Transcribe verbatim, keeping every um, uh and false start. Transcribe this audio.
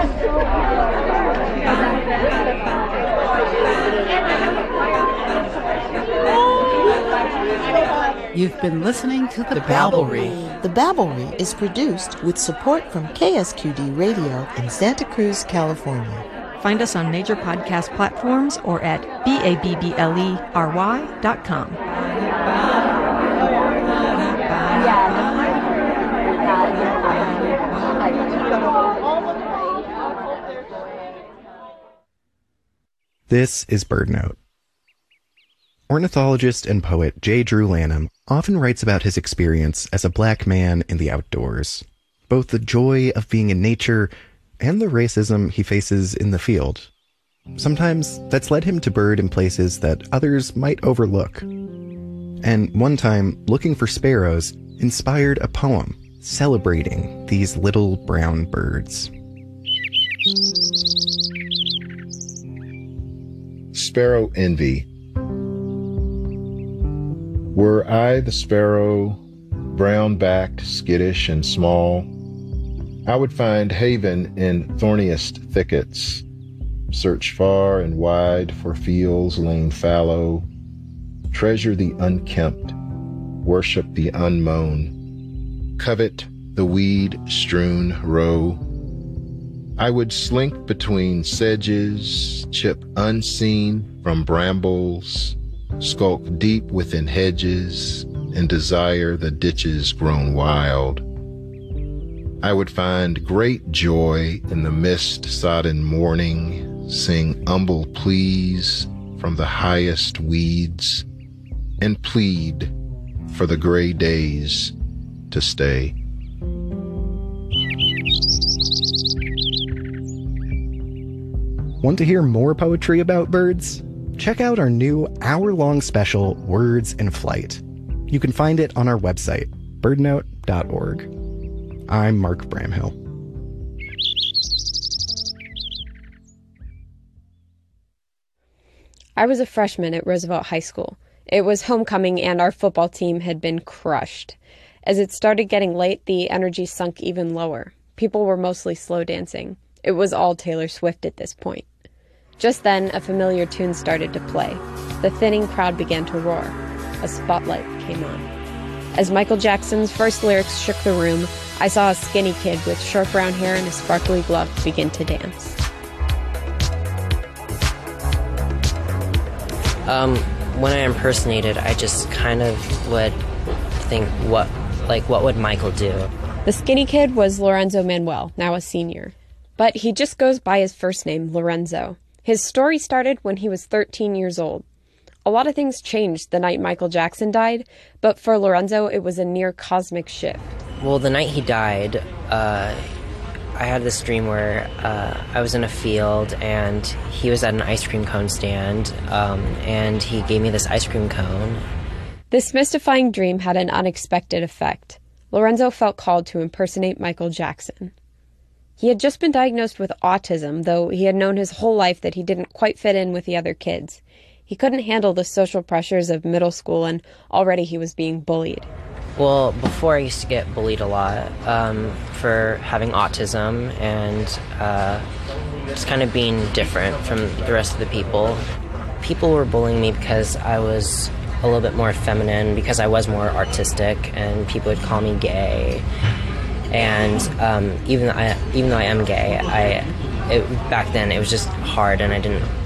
You've been listening to The, the Babblery. The Babblery is produced with support from K S Q D Radio in Santa Cruz, California. Find us on major podcast platforms or at B A B B L E R Y dot com. This is BirdNote. Ornithologist and poet J. Drew Lanham often writes about his experience as a black man in the outdoors, both the joy of being in nature and the racism he faces in the field. Sometimes that's led him to bird in places that others might overlook. And one time, looking for sparrows inspired a poem celebrating these little brown birds. Sparrow Envy. Were I the sparrow, brown-backed, skittish, and small, I would find haven in thorniest thickets, search far and wide for fields lain fallow, treasure the unkempt, worship the unmown, covet the weed-strewn row. I would slink between sedges, chip unseen from brambles, skulk deep within hedges, and desire the ditches grown wild. I would find great joy in the mist-sodden morning, sing humble pleas from the highest weeds, and plead for the gray days to stay. Want to hear more poetry about birds? Check out our new hour-long special, Words in Flight. You can find it on our website, birdnote dot org. I'm Mark Bramhill. I was a freshman at Roosevelt High School. It was homecoming and our football team had been crushed. As it started getting late, the energy sunk even lower. People were mostly slow dancing. It was all Taylor Swift at this point. Just then, a familiar tune started to play. The thinning crowd began to roar. A spotlight came on. As Michael Jackson's first lyrics shook the room, I saw a skinny kid with short brown hair and a sparkly glove begin to dance. Um, when I impersonated, I just kind of would think, what, like, what would Michael do? The skinny kid was Lorenzo Manuel, now a senior. But he just goes by his first name, Lorenzo. His story started when he was thirteen years old. A lot of things changed the night Michael Jackson died, but for Lorenzo, it was a near cosmic shift. Well, the night he died, uh, I had this dream where uh, I was in a field and he was at an ice cream cone stand, um, and he gave me this ice cream cone. This mystifying dream had an unexpected effect. Lorenzo felt called to impersonate Michael Jackson. He had just been diagnosed with autism, though he had known his whole life that he didn't quite fit in with the other kids. He couldn't handle the social pressures of middle school, and already he was being bullied. Well, before I used to get bullied a lot um, for having autism and uh, just kind of being different from the rest of the people. People were bullying me because I was a little bit more feminine, because I was more artistic, and people would call me gay. And um, even though I, even though I am gay, I it, back then it was just hard, and I didn't